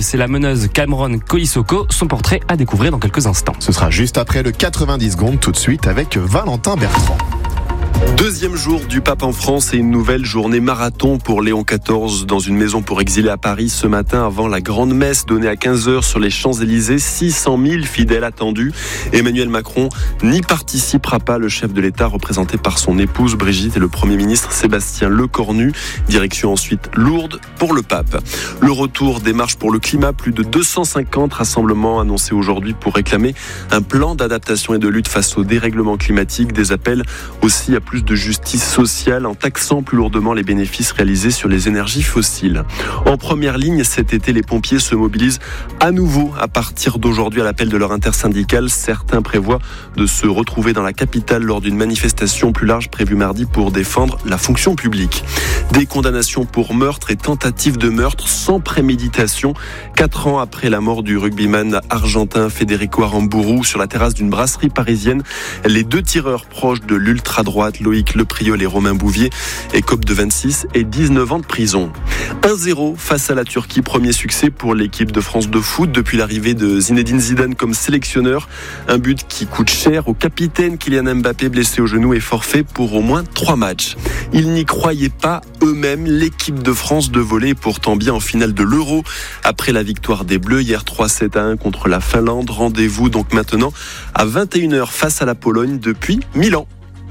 c'est la meneuse Cameron Colissoco. Son portrait à découvrir dans quelques instants. Ce sera juste après le 90 secondes, tout de suite avec Valentin Bertrand. Deuxième jour du pape en France et une nouvelle journée marathon pour Léon XIV dans une maison pour exilés à Paris ce matin avant la grande messe donnée à 15h sur les Champs-Élysées. 600 000 fidèles attendus. Emmanuel Macron n'y participera pas. Le chef de l'État représenté par son épouse Brigitte et le Premier ministre Sébastien Lecornu. Direction ensuite Lourdes pour le pape. Le retour des marches pour le climat. Plus de 250 rassemblements annoncés aujourd'hui pour réclamer un plan d'adaptation et de lutte face au dérèglement climatique. Des appels aussi à plus de justice sociale en taxant plus lourdement les bénéfices réalisés sur les énergies fossiles. En première ligne, cet été, les pompiers se mobilisent à nouveau à partir d'aujourd'hui à l'appel de leur intersyndicale. Certains prévoient de se retrouver dans la capitale lors d'une manifestation plus large prévue mardi pour défendre la fonction publique. Des condamnations pour meurtre et tentative de meurtre sans préméditation. 4 ans après la mort du rugbyman argentin Federico Aramburu sur la terrasse d'une brasserie parisienne, les 2 tireurs proches de l'ultra-droite Loïc Lepriol et Romain Bouvier écopent de 26 et 19 ans de prison. 1-0 face à la Turquie, premier succès pour l'équipe de France de foot depuis l'arrivée de Zinedine Zidane comme sélectionneur. Un but qui coûte cher au capitaine Kylian Mbappé, blessé au genou et forfait pour au moins 3 matchs. Ils n'y croyaient pas eux-mêmes. L'équipe de France de volley est pourtant bien en finale de l'Euro. Après la victoire des Bleus hier 3-7-1 contre la Finlande. Rendez-vous donc maintenant à 21h face à la Pologne depuis Milan.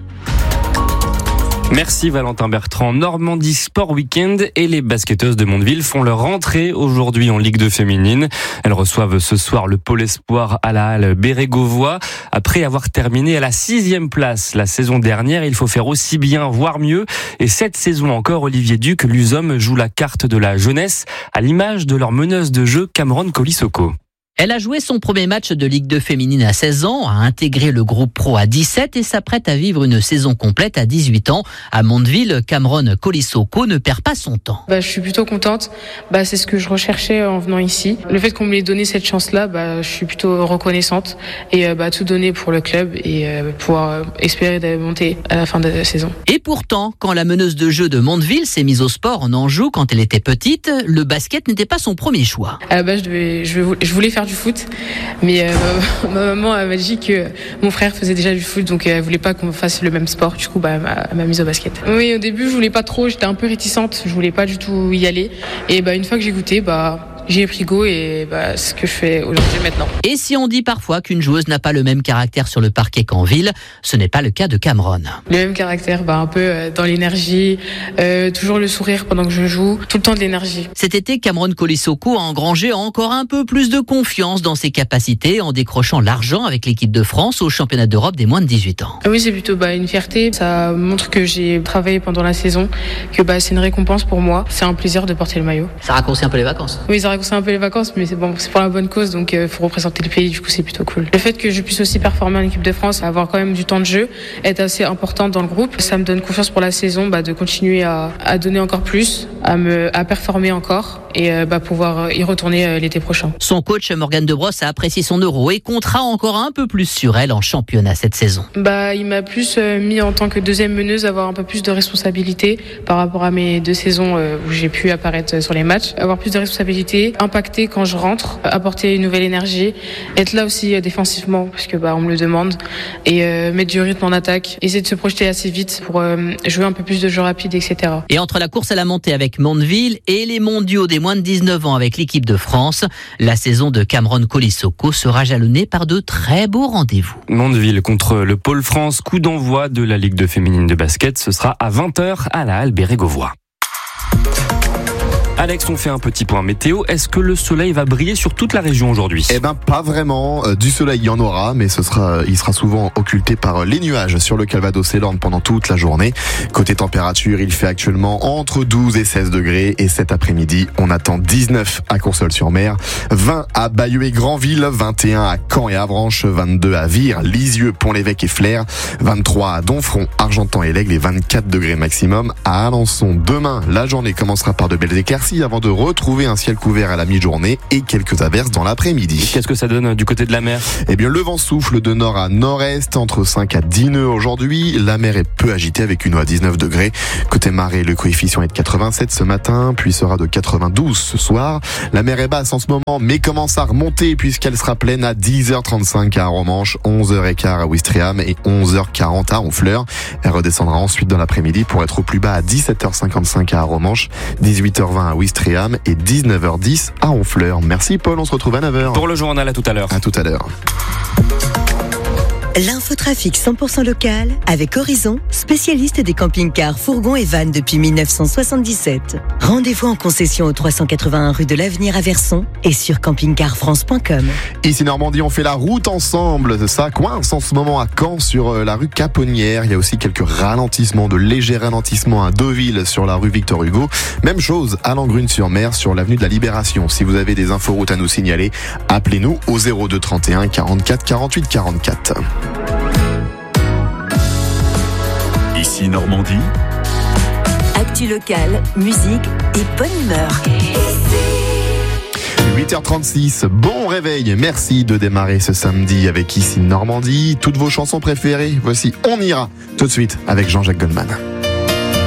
Merci Valentin Bertrand. Normandie Sport Weekend et les basketteuses de Mondeville font leur rentrée aujourd'hui en Ligue 2 féminine. Elles reçoivent ce soir le Pôle Espoir à la Halle Bérégovois. Après avoir terminé à la 6e place la saison dernière, il faut faire aussi bien, voire mieux. Et cette saison encore, Olivier Duc, l'USOM joue la carte de la jeunesse à l'image de leur meneuse de jeu Cameron Colissoco. Elle a joué son premier match de Ligue 2 féminine à 16 ans, a intégré le groupe pro à 17 et s'apprête à vivre une saison complète à 18 ans. À Mondeville, Cameron Colissoco ne perd pas son temps. Je suis plutôt contente. C'est ce que je recherchais en venant ici. Le fait qu'on me l'ait donné cette chance-là, je suis plutôt reconnaissante et tout donner pour le club et pouvoir espérer de monter à la fin de la saison. Et pourtant, quand la meneuse de jeu de Mondeville s'est mise au sport en Anjou quand elle était petite, le basket n'était pas son premier choix. Je voulais faire du foot, mais ma maman m'a dit que mon frère faisait déjà du foot, donc elle voulait pas qu'on fasse le même sport. Du coup, elle m'a mise au basket. Oui, au début, je voulais pas trop, j'étais un peu réticente, je voulais pas du tout y aller. Et une fois que j'ai goûté, j'ai pris goût et ce que je fais aujourd'hui maintenant. Et si on dit parfois qu'une joueuse n'a pas le même caractère sur le parquet qu'en ville, ce n'est pas le cas de Cameron. Le même caractère, un peu dans l'énergie, toujours le sourire pendant que je joue, tout le temps de l'énergie. Cet été, Cameron Colissoco a engrangé encore un peu plus de confiance dans ses capacités en décrochant l'argent avec l'équipe de France au championnat d'Europe des moins de 18 ans. Oui, c'est plutôt une fierté. Ça montre que j'ai travaillé pendant la saison, que c'est une récompense pour moi. C'est un plaisir de porter le maillot. Ça raccourcit un peu les vacances. Oui, ça raccourcit un peu les vacances, mais c'est pour la bonne cause, donc il faut représenter le pays, du coup c'est plutôt cool. Le fait que je puisse aussi performer en équipe de France, avoir quand même du temps de jeu, être assez importante dans le groupe, ça me donne confiance pour la saison, de continuer à donner encore plus, à performer encore et pouvoir y retourner l'été prochain. Son coach Morgane Debrosse a apprécié son Euro et comptera encore un peu plus sur elle en championnat cette saison. Il m'a plus mis en tant que deuxième meneuse, avoir un peu plus de responsabilité par rapport à mes 2 saisons où j'ai pu apparaître sur les matchs, avoir plus de responsabilité, impacter quand je rentre, apporter une nouvelle énergie, être là aussi défensivement parce que on me le demande et mettre du rythme en attaque, essayer de se projeter assez vite pour jouer un peu plus de jeux rapides, etc. Et entre la course à la montée avec Mondeville et les mondiaux des moins de 19 ans avec l'équipe de France, la saison de Cameron Colissoco sera jalonnée par de très beaux rendez-vous. Mondeville contre le Pôle France, coup d'envoi de la Ligue 2 féminine de basket, ce sera à 20h à la Halle Bérégovois. Alex, on fait un petit point météo. Est-ce que le soleil va briller sur toute la région aujourd'hui ? Pas vraiment. Du soleil, il y en aura, mais il sera souvent occulté par les nuages sur le Calvados et l'Orne pendant toute la journée. Côté température, il fait actuellement entre 12 et 16 degrés. Et cet après-midi, on attend 19 à Courseulles-sur-Mer, 20 à Bayeux et Granville, 21 à Caen et Avranches, 22 à Vire, Lisieux, Pont-l'Évêque et Flers, 23 à Domfront, Argentan et l'Aigle et 24 degrés maximum à Alençon. Demain, la journée commencera par de belles éclaircies éclaircies avant de retrouver un ciel couvert à la mi-journée et quelques averses dans l'après-midi. Qu'est-ce que ça donne du côté de la mer? Eh bien, le vent souffle de nord à nord-est entre 5 à 10 nœuds aujourd'hui. La mer est peu agitée avec une eau à 19 degrés. Côté marée, le coefficient est de 87 ce matin, puis sera de 92 ce soir. La mer est basse en ce moment, mais commence à remonter puisqu'elle sera pleine à 10h35 à Romanche, 11h15 à Ouistreham et 11h40 à Honfleur. Elle redescendra ensuite dans l'après-midi pour être au plus bas à 17h55 à Romanche, 18h20 à Ouistreham et 19h10 à Honfleur. Merci Paul, on se retrouve à 9h. Pour le journal, à tout à l'heure. À tout à l'heure. L'infotrafic 100% local avec Horizon, spécialiste des camping-cars, fourgons et vannes depuis 1977. Rendez-vous en concession au 381 rue de l'Avenir à Verson et sur campingcarfrance.com. Ici Normandie, on fait la route ensemble. Ça coince en ce moment à Caen sur la rue Caponnière. Il y a aussi quelques ralentissements, de légers ralentissements à Deauville sur la rue Victor Hugo. Même chose à Langrune-sur-Mer sur l'avenue de la Libération. Si vous avez des inforoutes à nous signaler, appelez-nous au 02 31 44 48 44. Ici Normandie. Actu local, musique et bonne humeur. 8h36, bon réveil. Merci de démarrer ce samedi avec Ici Normandie. Toutes vos chansons préférées, voici On ira tout de suite avec Jean-Jacques Goldman.